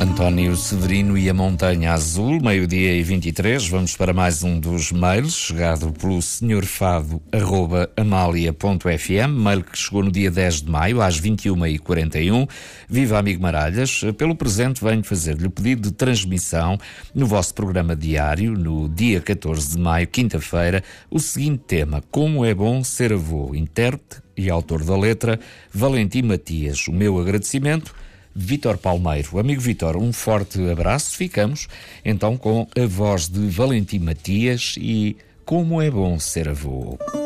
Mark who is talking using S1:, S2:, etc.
S1: António Severino e a Montanha Azul, 12h23. Vamos para mais um dos mails, chegado pelo senhorfado@amalia.fm, mail que chegou no dia 10 de maio, às 21h41. Viva, amigo Maralhas. Pelo presente venho fazer-lhe o pedido de transmissão no vosso programa diário, no dia 14 de maio, quinta-feira, o seguinte tema: Como é bom ser avô. Intérprete e autor da letra, Valentim Matias. O meu agradecimento, Vítor Palmeiro. Amigo Vítor, um forte abraço. Ficamos então com a voz de Valentim Matias e Como é bom ser avô.